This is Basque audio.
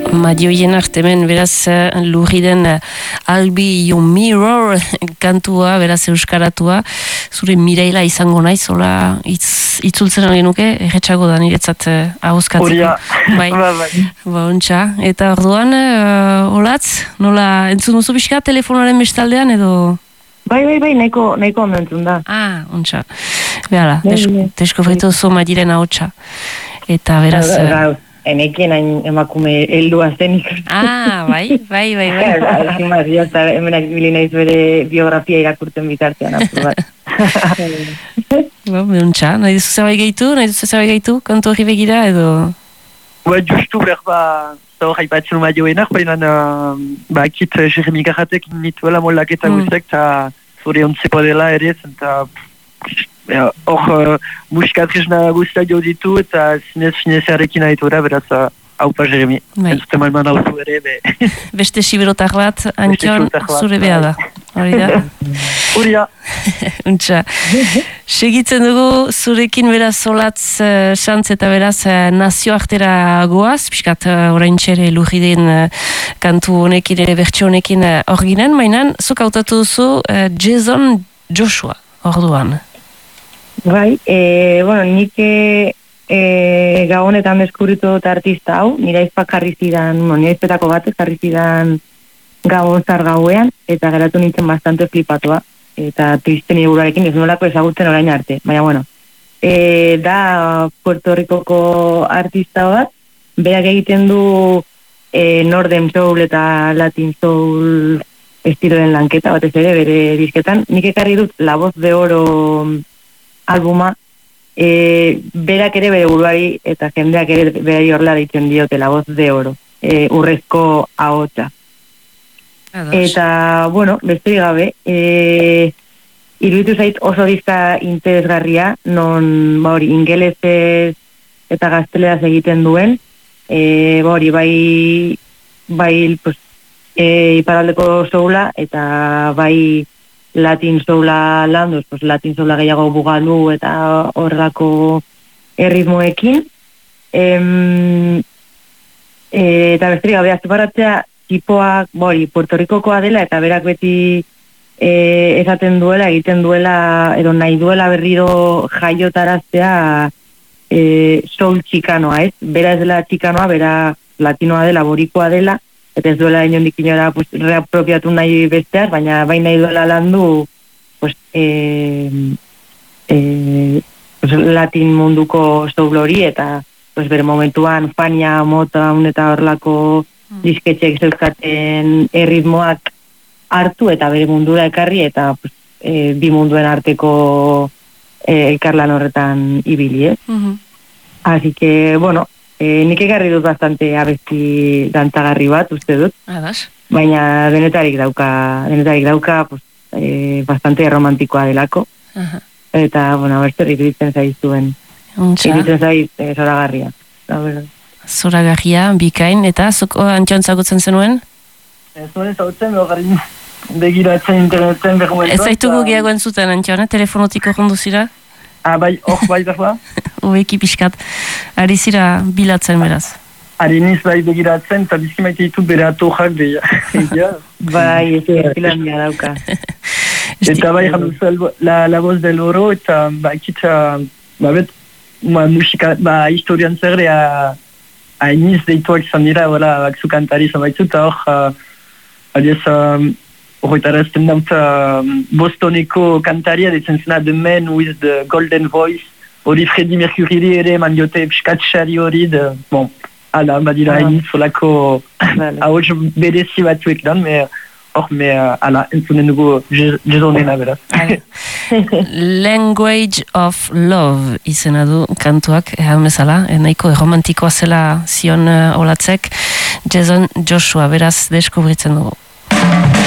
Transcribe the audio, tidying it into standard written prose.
Madioien artemen, beraz, lurriden I'll be your mirror kantua, beraz, euskaratua, zure Mireila izango naiz, hola, itzultzen genuke, erretxago da niretzat ahoskatzeko. Horia, bai. Ontsa. Eta orduan, olatz, nola, entzun duzu pixka telefonaren bestaldean, edo... Bai, nahiko ondo entzun da. Ontsa. Behala, deskubritu zu Madiren ahotsa. Eta beraz... Enekien hain emakume heldua zenik. Bai. Ezin mazio, eta hemenak bili naiz bere biografia irakurtzen bitartean. Ontsa, nahi duzu zerbait gehitu? Kantu horri begira, edo... Justu berba, zahor haipatzen Madioenak, baina akit Jeremy Garratek nituela mollaketa guztek, eta zure ontzepo dela ere, eta hor musikatrizna guztak jo ditu, eta finezearekin haitu da, beraz, haupa Jeremy. Ez zute malman hautu ere, beste siberotar bat, Antion, zure beha da. Hori da? Huria. Untxa. Segitzen dugu, zurekin beraz olatz xantz eta beraz nazioartera goaz, piskat orain txere lurriden kantu honekin ere bertxe honekin hor ginen, mainan, zuk hautatu duzu Jason Joshua, orduan. Bai, nik gabonetan deskubritu dut artista hau, nire aizpak jarri zidan, nire aizpetako bat jarri zidan gabon zar gauean, eta geratu nintzen bastante flipatua, eta triste nire buruarekin ez nolako ezagutzen orain arte, baina da Puerto Ricoko artista bat, berak egiten du Northern Soul eta Latin Soul estiloen lanketa, batez ere bere disketan, nik ekarri dut La Voz de Oro albuma, berak ere bere buruari eta jendeak ere berari horrela ditzen diote La Voz de Oro, urrezko ahotsa. Eta, besterik gabe, iruditu zait oso dizka interesgarria, non, ingelesez eta gazteleraz egiten duen, iparaldeko soula, eta bai Latin soula landuz, Latin soula gehiago bugalu eta horrelako erritmoekin. Eta besterik gabe, azteparatzea, tipoak, Puerto Ricokoa dela, eta berak beti esaten duela, egiten duela, edo nahi duela berriro jaiotaraztea soul txikanoa, ez? Bera ez dela txikanoa, bera latinoa dela, borikoa dela, eta ez duela inondik inora reapropiatu nahi besteaz, baina bai nahi duela landu latin munduko soul hori, eta bere momentuan Fania, Motown eta horrelako disketxek zeuzkaten erritmoak hartu eta bere mundura ekarri, eta bi munduen arteko elkarlan horretan ibili, Así que, nik ekarri dut bastante abesti dantzagarri bat, uste dut. Baina denetarik dauka bastante romantikoa delako. Eta, berterrik ditzen zaizuen. Ditzen zaiz zoragarria. Zoragarria, bikain, eta Antion zagutzen zenuen? Zuen zagutzen, begiratzen interneten bermoentoa. Ez zaitugu gehiago entzuten, Antion, telefonotiko jondu zira? Bai, berba. Oeki pixkat, ari zira bilatzen beraz. Ari niz bai begiratzen, eta bizkimaite ditu bere atojak beha. Bai, ez filandia dauka. Eta bai, jaduzu La Voz del Oro, eta ikitza, musika, historian zer, hainiz deituak izan dira, bakzu kantari izan baitzu, eta hor, aliaz, horretarazten daut Bostoneko kantaria, ditzen zena The Man with the Golden Voice, hori Freddie Mercury ere, man diote pixkatsari hori, badira hainiz solako ahots berezi batzuek dan, entzunen dugu jezonena beraz. Language of Love izena du kantuak, bezala, nahiko romantikoa zela zion olatzek, Jason Joshua, beraz deskubritzen dugu.